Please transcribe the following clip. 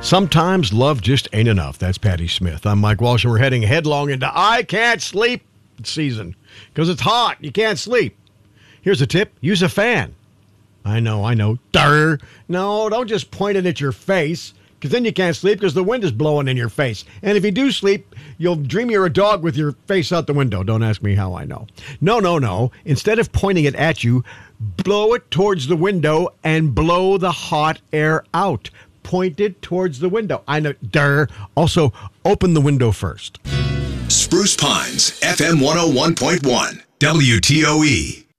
Sometimes love just ain't enough. That's Patti Smith. I'm Mike Walsh, and we're heading headlong into I Can't Sleep season because it's hot. You can't sleep. Here's a tip. Use a fan. I know. Durr. No, don't just point it at your face because then you can't sleep because the wind is blowing in your face. And if you do sleep, you'll dream you're a dog with your face out the window. Don't ask me how I know. No. Instead of pointing it at you, blow it towards the window and blow the hot air out. Pointed towards the window. I know. Durr. Also, open the window first. Spruce Pines, FM 101.1, WTOE.